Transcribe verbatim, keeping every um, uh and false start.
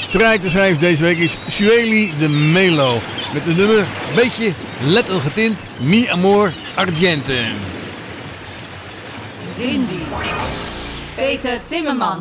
treiter schrijft deze week is Sueli de Melo. Met een nummer, beetje lettel getint, Mi Amor Argente. Cindy. Peter Timmerman.